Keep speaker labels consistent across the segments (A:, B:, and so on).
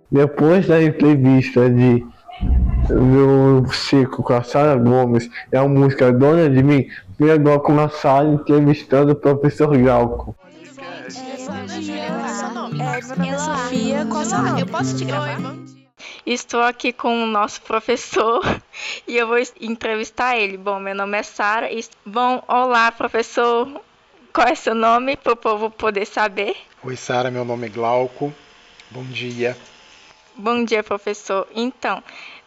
A: Depois da entrevista do Chico com a Sara Gomes e a música Dona de Mim, vem agora com a Sara entrevistando o professor Glauco.
B: Meu nome é Sofia, qual é o seu nome? Eu posso te gravar?
C: Estou aqui com o nosso professor e eu vou entrevistar ele. Bom, meu nome é Sara. Bom, olá, professor. Qual é seu nome para o povo poder saber?
D: Oi, Sara, meu nome é Glauco. Bom dia.
C: Bom dia, professor. Então,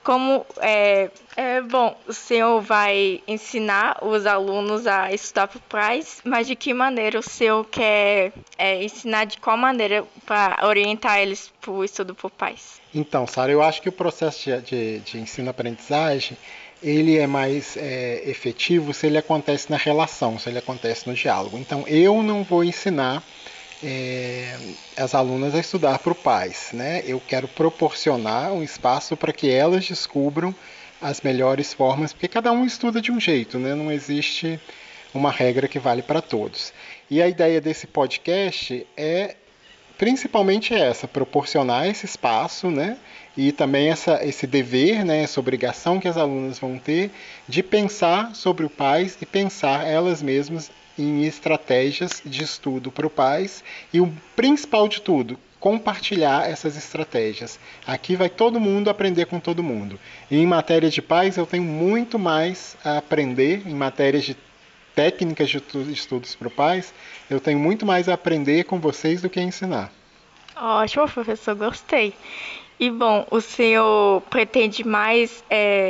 C: bom, o senhor vai ensinar os alunos a estudar para o PRAS, mas de que maneira o senhor quer ensinar, de qual maneira para orientar eles para o estudo para o PRAS?
D: Então, Sara, eu acho que o processo de ensino-aprendizagem ele é mais efetivo se ele acontece na relação, se ele acontece no diálogo. Então, eu não vou ensinar as alunas a estudar para o PAS, né? Eu quero proporcionar um espaço para que elas descubram as melhores formas, porque cada um estuda de um jeito, né? Não existe uma regra que vale para todos. E a ideia desse podcast é principalmente essa, proporcionar esse espaço, né? E também esse dever, né? Essa obrigação que as alunas vão ter de pensar sobre o PAS e pensar elas mesmas em estratégias de estudo para o PAS e o principal de tudo, compartilhar essas estratégias. Aqui vai todo mundo aprender com todo mundo. E em matéria de PAS eu tenho muito mais a aprender, em matérias de técnicas de estudos para o PAS, eu tenho muito mais a aprender com vocês do que a ensinar.
C: Ótimo, professor, gostei. E bom, o senhor pretende mais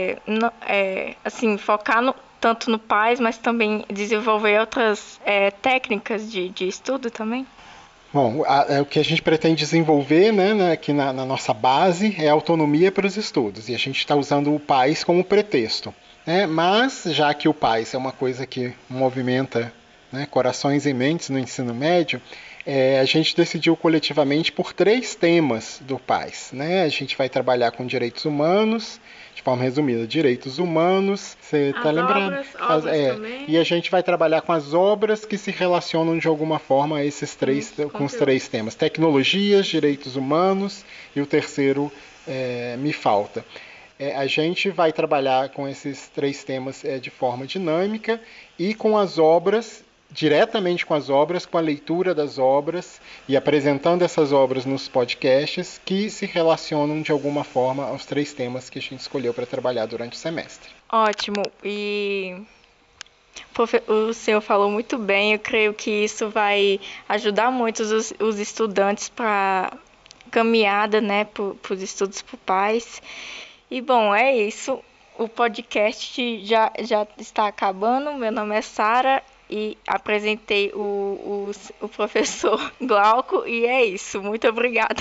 C: focar tanto no PAS, mas também desenvolver outras técnicas de estudo também?
D: Bom, o que a gente pretende desenvolver, né, aqui na nossa base é a autonomia para os estudos, e a gente está usando o PAS como pretexto. Né? Mas, já que o PAS é uma coisa que movimenta, né, corações e mentes no ensino médio, a gente decidiu coletivamente por 3 temas do PAS. Né? A gente vai trabalhar com direitos humanos, de forma resumida, direitos humanos, você está lembrando?
C: Obras também.
D: E a gente vai trabalhar com as obras que se relacionam de alguma forma a esses com os 3 temas. Tecnologias, direitos humanos e o terceiro me falta. A gente vai trabalhar com esses 3 temas de forma dinâmica e com as obras, diretamente com as obras, com a leitura das obras e apresentando essas obras nos podcasts que se relacionam de alguma forma aos 3 temas que a gente escolheu para trabalhar durante o semestre.
C: Ótimo. E o senhor falou muito bem. Eu creio que isso vai ajudar muito os estudantes para caminhada, né, para os estudos para o PAS. E bom, é isso. O podcast já está acabando. Meu nome é Sara e apresentei o professor Glauco e é isso. Muito obrigada.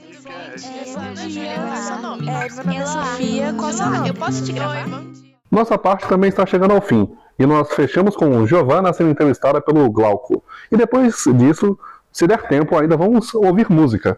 B: Meu nome é Sofia, qual é o seu nome? Eu posso te gravar?
E: Nossa parte também está chegando ao fim, e nós fechamos com Giovana sendo entrevistada pelo Glauco. E depois disso, se der tempo, ainda vamos ouvir música.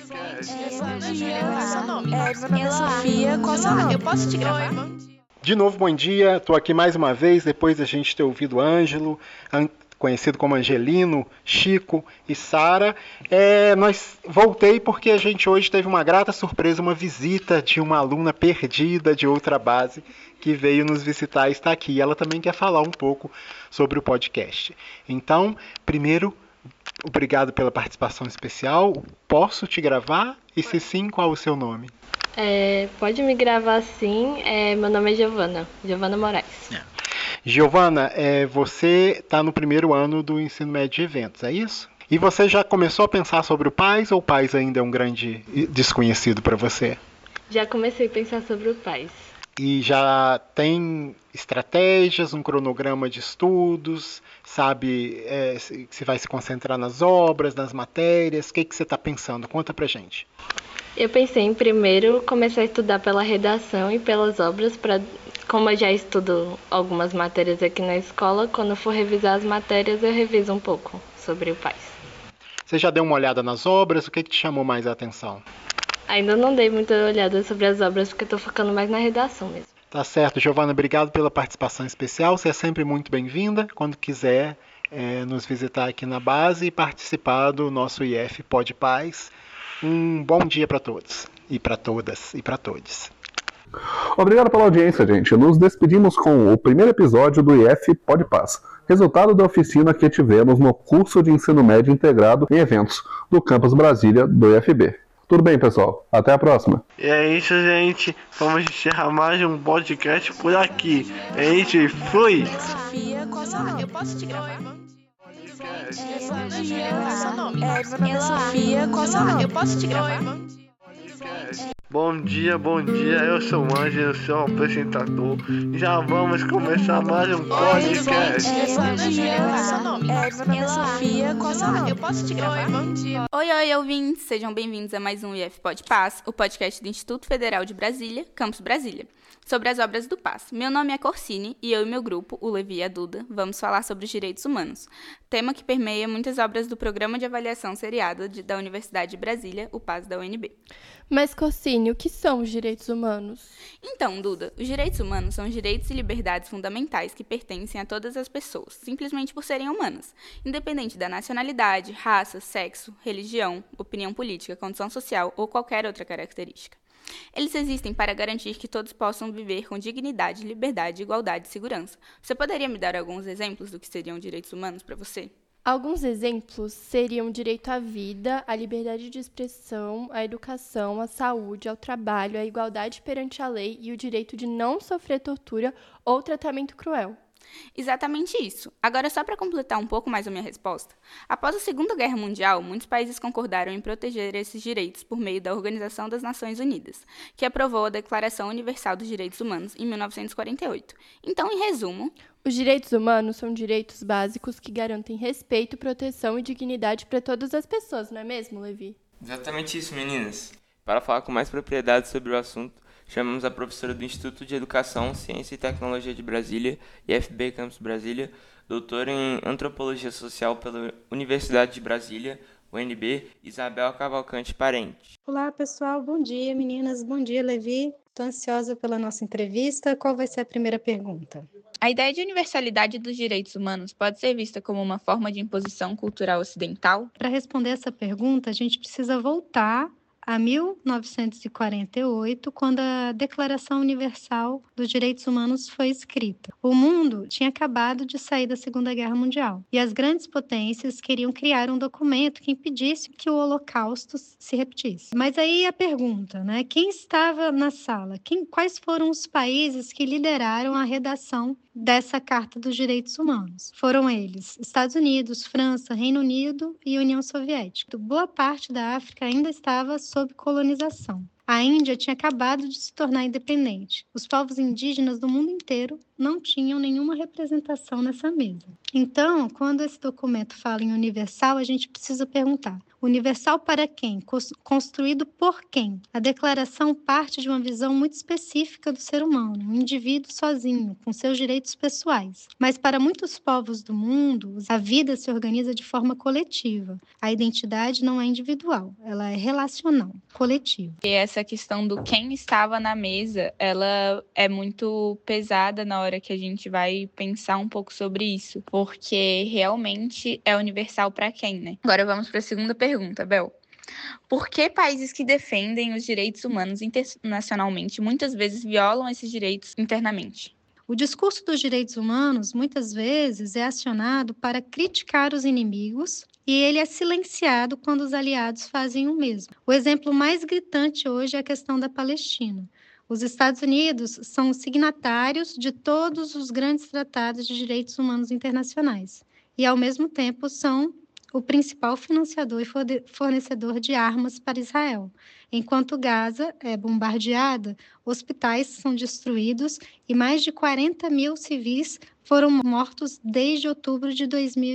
B: Meu nome é Sofia, qual é o seu nome? Eu posso te gravar?
D: De novo, bom dia. Estou aqui mais uma vez, depois da gente ter ouvido Ângelo, conhecido como Angelino, Chico e Sara. Voltei porque a gente hoje teve uma grata surpresa, uma visita de uma aluna perdida de outra base que veio nos visitar e está aqui. Ela também quer falar um pouco sobre o podcast. Então, primeiro, obrigado pela participação especial. Posso te gravar? E se sim, qual o seu nome?
F: Pode me gravar sim. Meu nome é Giovana Moraes.
D: Giovana, você está no primeiro ano do ensino médio de eventos, é isso? E você já começou a pensar sobre o PAS ou o PAS ainda é um grande desconhecido para você?
F: Já comecei a pensar sobre o PAS.
D: E já tem estratégias, um cronograma de estudos, sabe se vai se concentrar nas obras, nas matérias, o que você está pensando? Conta pra gente.
F: Eu pensei em primeiro começar a estudar pela redação e pelas obras, como eu já estudo algumas matérias aqui na escola, quando eu for revisar as matérias eu reviso um pouco sobre o PAS.
D: Você já deu uma olhada nas obras? O que te chamou mais a atenção?
F: Ainda não dei muita olhada sobre as obras, porque eu estou focando mais na redação mesmo.
D: Tá certo, Giovana, obrigado pela participação especial. Você é sempre muito bem-vinda. Quando quiser nos visitar aqui na base e participar do nosso IF Pod Paz. Um bom dia para todos. e para todas e para todos.
E: Obrigado pela audiência, gente. Nos despedimos com o primeiro episódio do IF Podpaz, resultado da oficina que tivemos no curso de ensino médio integrado em eventos do Campus Brasília do IFB. Tudo bem, pessoal? Até a próxima.
A: E é isso, gente. Vamos encerrar mais um podcast por aqui. É isso e fui!
B: Sofia, qual seu nome? Eu posso te gravar? Sofia, qual seu nome? Eu posso te gravar?
A: Bom dia, eu sou o Ângelo, sou o apresentador. Já vamos começar mais um podcast.
B: Sofia, qual seu nome? Eu posso te gravar?
G: Oi, ouvintes! Sejam bem-vindos a mais um IF Podpaz, o podcast do Instituto Federal de Brasília, Campus Brasília, sobre as obras do PAS. Meu nome é Corsine e eu e meu grupo, o Levi e a Duda, vamos falar sobre os direitos humanos, tema que permeia muitas obras do Programa de Avaliação Seriada da Universidade de Brasília, o PAS da UNB.
H: Mas, Corsine, o que são os direitos humanos?
G: Então, Duda, os direitos humanos são direitos e liberdades fundamentais que pertencem a todas as pessoas, simplesmente por serem humanas, independente da nacionalidade, raça, sexo, religião, opinião política, condição social ou qualquer outra característica. Eles existem para garantir que todos possam viver com dignidade, liberdade, igualdade e segurança. Você poderia me dar alguns exemplos do que seriam direitos humanos para você?
H: Alguns exemplos seriam o direito à vida, à liberdade de expressão, à educação, à saúde, ao trabalho, à igualdade perante a lei e o direito de não sofrer tortura ou tratamento cruel.
G: Exatamente isso. Agora, só para completar um pouco mais a minha resposta, após a Segunda Guerra Mundial, muitos países concordaram em proteger esses direitos por meio da Organização das Nações Unidas, que aprovou a Declaração Universal dos Direitos Humanos em 1948. Então, em resumo,
H: os direitos humanos são direitos básicos que garantem respeito, proteção e dignidade para todas as pessoas, não é mesmo, Levi?
I: Exatamente isso, meninas. Para falar com mais propriedade sobre o assunto, chamamos a professora do Instituto de Educação, Ciência e Tecnologia de Brasília, IFB Campus Brasília, doutora em Antropologia Social pela Universidade de Brasília, UNB, Isabel Cavalcante Parente.
J: Olá, pessoal. Bom dia, meninas. Bom dia, Levi. Estou ansiosa pela nossa entrevista. Qual vai ser a primeira pergunta?
G: A ideia de universalidade dos direitos humanos pode ser vista como uma forma de imposição cultural ocidental?
J: Para responder essa pergunta, a gente precisa voltar a 1948, quando a Declaração Universal dos Direitos Humanos foi escrita. O mundo tinha acabado de sair da Segunda Guerra Mundial e as grandes potências queriam criar um documento que impedisse que o Holocausto se repetisse. Mas aí a pergunta, né? Quem estava na sala? Quais foram os países que lideraram a redação dessa Carta dos Direitos Humanos? Foram eles Estados Unidos, França, Reino Unido e União Soviética. Boa parte da África ainda estava sob colonização. A Índia tinha acabado de se tornar independente. Os povos indígenas do mundo inteiro não tinham nenhuma representação nessa mesa. Então, quando esse documento fala em universal, a gente precisa perguntar: universal para quem? Construído por quem? A declaração parte de uma visão muito específica do ser humano, um indivíduo sozinho, com seus direitos pessoais. Mas para muitos povos do mundo, a vida se organiza de forma coletiva. A identidade não é individual, ela é relacional, coletiva.
G: E essa questão do quem estava na mesa, ela é muito pesada na hora que a gente vai pensar um pouco sobre isso, porque realmente é universal para quem, né? Agora vamos para a segunda pergunta, Bel. Por que países que defendem os direitos humanos internacionalmente muitas vezes violam esses direitos internamente?
J: O discurso dos direitos humanos muitas vezes é acionado para criticar os inimigos e ele é silenciado quando os aliados fazem o mesmo. O exemplo mais gritante hoje é a questão da Palestina. Os Estados Unidos são signatários de todos os grandes tratados de direitos humanos internacionais e, ao mesmo tempo, são o principal financiador e fornecedor de armas para Israel. Enquanto Gaza é bombardeada, hospitais são destruídos e mais de 40 mil civis foram mortos desde outubro de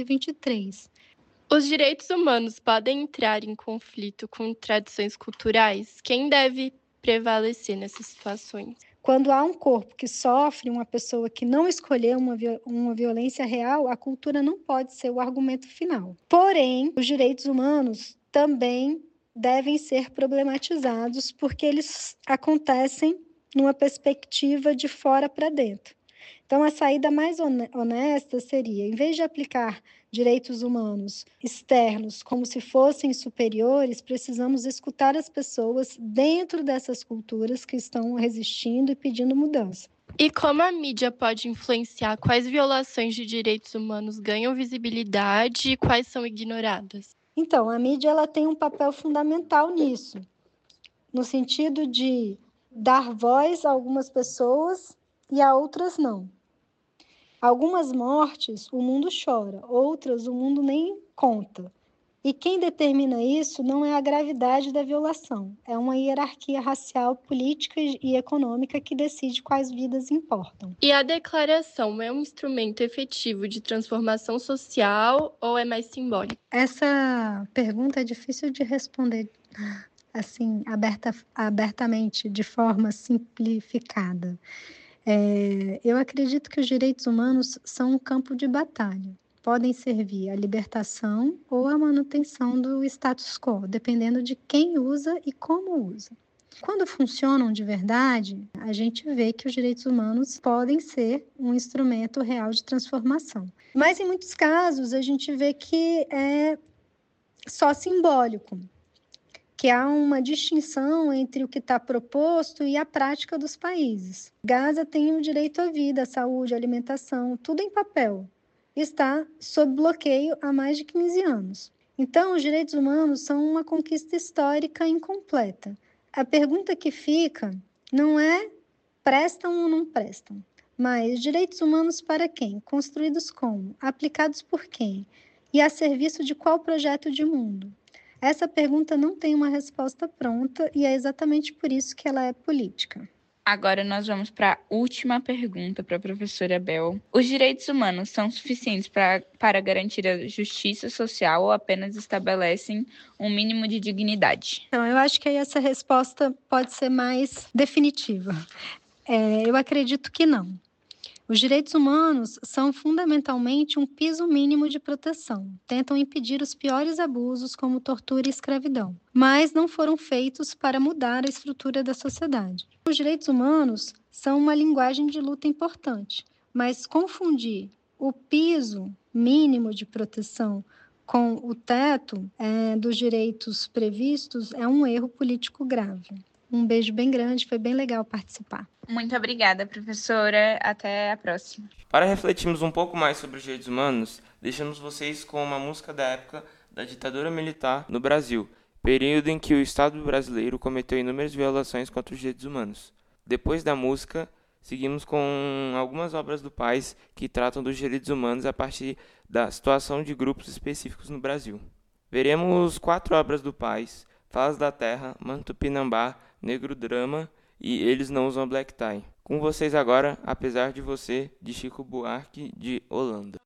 J: 2023.
H: Os direitos humanos podem entrar em conflito com tradições culturais? Quem deve prevalecer nessas situações?
J: Quando há um corpo que sofre, uma pessoa que não escolheu uma violência real, a cultura não pode ser o argumento final. Porém, os direitos humanos também devem ser problematizados porque eles acontecem numa perspectiva de fora para dentro. Então, a saída mais honesta seria, em vez de aplicar direitos humanos externos como se fossem superiores, precisamos escutar as pessoas dentro dessas culturas que estão resistindo e pedindo mudança.
H: E como a mídia pode influenciar quais violações de direitos humanos ganham visibilidade e quais são ignoradas?
J: Então, a mídia ela tem um papel fundamental nisso, no sentido de dar voz a algumas pessoas e a outras não. Algumas mortes o mundo chora, outras o mundo nem conta. E quem determina isso não é a gravidade da violação, é uma hierarquia racial, política e econômica que decide quais vidas importam.
H: E a declaração é um instrumento efetivo de transformação social ou é mais simbólico?
J: Essa pergunta é difícil de responder assim, abertamente, de forma simplificada. Eu acredito que os direitos humanos são um campo de batalha. Podem servir à libertação ou à manutenção do status quo, dependendo de quem usa e como usa. Quando funcionam de verdade, a gente vê que os direitos humanos podem ser um instrumento real de transformação. Mas, em muitos casos, a gente vê que é só simbólico, que há uma distinção entre o que está proposto e a prática dos países. Gaza tem o direito à vida, à saúde, à alimentação, tudo em papel. Está sob bloqueio há mais de 15 anos. Então, os direitos humanos são uma conquista histórica incompleta. A pergunta que fica não é prestam ou não prestam, mas direitos humanos para quem? Construídos como? Aplicados por quem? E a serviço de qual projeto de mundo? Essa pergunta não tem uma resposta pronta e é exatamente por isso que ela é política.
G: Agora nós vamos para a última pergunta para a professora Bel. Os direitos humanos são suficientes para garantir a justiça social ou apenas estabelecem um mínimo de dignidade?
J: Então, eu acho que aí essa resposta pode ser mais definitiva. Eu acredito que não. Os direitos humanos são fundamentalmente um piso mínimo de proteção. Tentam impedir os piores abusos, como tortura e escravidão, mas não foram feitos para mudar a estrutura da sociedade. Os direitos humanos são uma linguagem de luta importante, mas confundir o piso mínimo de proteção com o teto dos direitos previstos é um erro político grave. Um beijo bem grande, foi bem legal participar.
G: Muito obrigada, professora. Até a próxima.
I: Para refletirmos um pouco mais sobre os direitos humanos, deixamos vocês com uma música da época da ditadura militar no Brasil, período em que o Estado brasileiro cometeu inúmeras violações contra os direitos humanos. Depois da música, seguimos com algumas obras do Paes que tratam dos direitos humanos a partir da situação de grupos específicos no Brasil. Veremos 4 obras do Paes: Falas da Terra, Manto Tupinambá, Negro Drama e Eles Não Usam Black Tie. Com vocês agora, Apesar de Você, de Chico Buarque, de Holanda.